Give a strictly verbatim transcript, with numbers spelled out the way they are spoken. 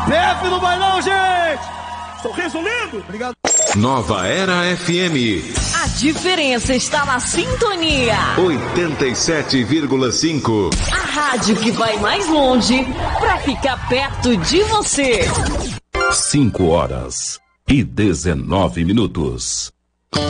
P F não vai não, gente! Sorriso lindo! Obrigado. Nova Era F M. A diferença está na sintonia. oitenta e sete vírgula cinco. A rádio que vai mais longe para ficar perto de você. cinco horas e dezenove minutos.